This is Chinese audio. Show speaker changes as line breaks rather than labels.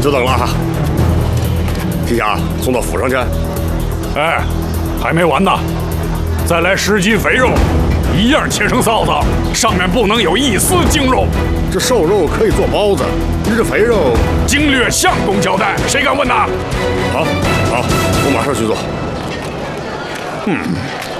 久等了哈。提辖送到府上去。
哎，还没完呢，再来10斤肥肉，一样切成臊子，上面不能有一丝精肉。
这瘦肉可以做包子，你这肥肉，
经略相公交代，谁敢问呐？
好，我马上去做。